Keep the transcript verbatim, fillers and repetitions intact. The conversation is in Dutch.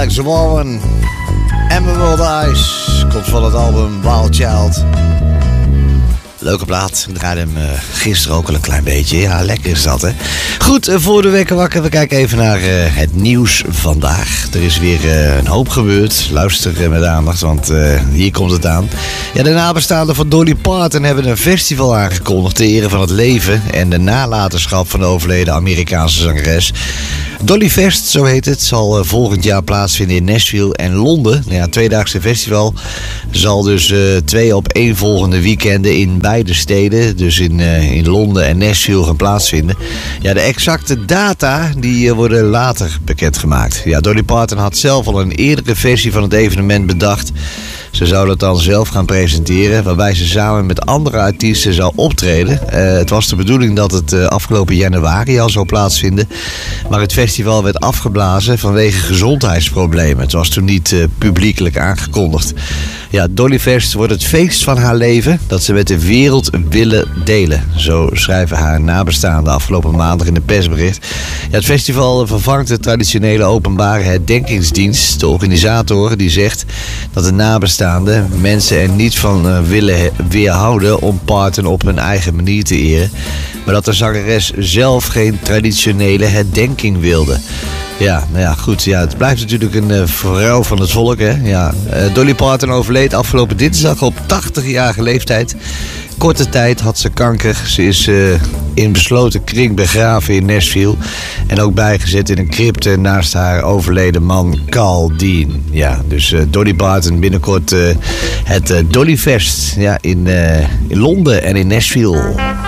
Alex Warren, Emerald Eyes, komt van het album Wild Child. Leuke plaat. Ik draaide hem uh, gisteren ook al een klein beetje. Ja, lekker is dat, hè. Goed, uh, voor de wekker wakker. We kijken even naar uh, het nieuws vandaag. Er is weer uh, een hoop gebeurd. Luister uh, met aandacht, want uh, hier komt het aan. Ja, de nabestaanden van Dolly Parton hebben een festival aangekondigd ter ere van het leven en de nalatenschap van de overleden Amerikaanse zangeres. Dollyfest, zo heet het, zal uh, volgend jaar plaatsvinden in Nashville en Londen. Ja, het tweedaagse festival zal dus uh, twee op één volgende weekenden in beide steden, dus in, uh, in Londen en Nashville, gaan plaatsvinden. Ja, de exacte data die uh, worden later bekendgemaakt. Ja, Dolly Parton had zelf al een eerdere versie van het evenement bedacht. Ze zou dat dan zelf gaan presenteren, waarbij ze samen met andere artiesten zou optreden. Uh, het was de bedoeling dat het uh, afgelopen januari al zou plaatsvinden. Maar het festival werd afgeblazen vanwege gezondheidsproblemen. Het was toen niet uh, publiekelijk aangekondigd. Ja, Dollyfest wordt het feest van haar leven dat ze met de wereld willen delen. Zo schrijven haar nabestaanden afgelopen maandag in een persbericht. Ja, het festival vervangt de traditionele openbare herdenkingsdienst. De organisator die zegt dat de nabestaanden mensen er niet van uh, willen weerhouden om Parton op hun eigen manier te eren. Maar dat de zangeres zelf geen traditionele herdenking wilde. Ja, nou ja, goed. Ja, het blijft natuurlijk een uh, vrouw van het volk, hè. Ja, uh, Dolly Parton overleed afgelopen dinsdag op tachtigjarige leeftijd. Korte tijd had ze kanker. Ze is uh, in besloten kring begraven in Nashville. En ook bijgezet in een crypte naast haar overleden man Carl Dean. Ja, dus uh, Dolly Parton binnenkort uh, het uh, Dollyfest, ja, in, uh, in Londen en in Nashville.